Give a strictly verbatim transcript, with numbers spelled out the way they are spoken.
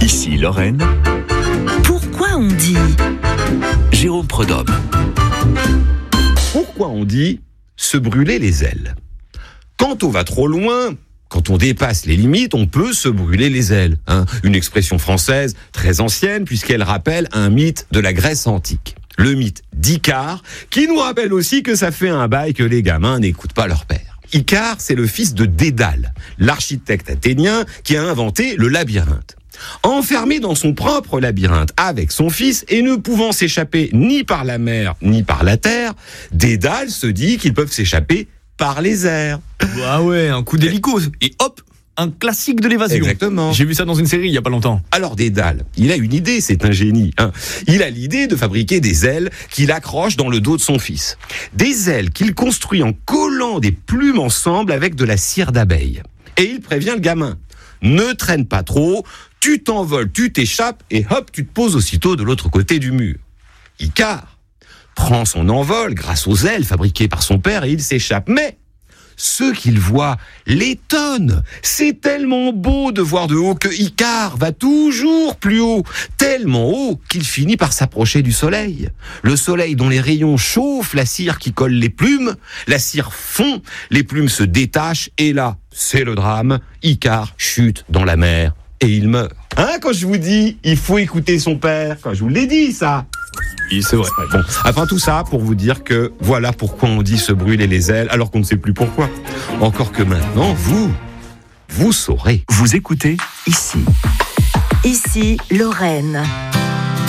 Ici Lorraine. Pourquoi on dit Jérôme Prudhomme. Pourquoi on dit se brûler les ailes? Quand on va trop loin, quand on dépasse les limites, on peut se brûler les ailes. Hein, une expression française très ancienne puisqu'elle rappelle un mythe de la Grèce antique. Le mythe d'Icare, qui nous rappelle aussi que ça fait un bail que les gamins n'écoutent pas leur père. Icare, c'est le fils de Dédale, l'architecte athénien qui a inventé le labyrinthe. Enfermé dans son propre labyrinthe avec son fils et ne pouvant s'échapper ni par la mer ni par la terre, Dédale se dit qu'ils peuvent s'échapper par les airs. Ah ouais, un coup d'hélico et hop, un classique de l'évasion. Exactement. J'ai vu ça dans une série il y a pas longtemps. Alors Dédale, il a une idée, c'est un génie. Hein. Il a l'idée de fabriquer des ailes qu'il accroche dans le dos de son fils. Des ailes qu'il construit en collant des plumes ensemble avec de la cire d'abeille. Et il prévient le gamin. Ne traîne pas trop, tu t'envoles, tu t'échappes et hop, tu te poses aussitôt de l'autre côté du mur. Icare prend son envol grâce aux ailes fabriquées par son père et il s'échappe. Mais ce qu'il voit l'étonne. C'est tellement beau de voir de haut que Icare va toujours plus haut, tellement haut qu'il finit par s'approcher du soleil. Le soleil dont les rayons chauffent la cire qui colle les plumes, la cire fond, les plumes se détachent et là, c'est le drame, Icare chute dans la mer et il meurt. Hein, quand je vous dis, il faut écouter son père, quand je vous l'ai dit ça. Oui, c'est vrai. Bon, enfin tout ça pour vous dire que voilà pourquoi on dit se brûler les ailes alors qu'on ne sait plus pourquoi. Encore que maintenant, vous, vous saurez. Vous écoutez Ici. Ici Lorraine.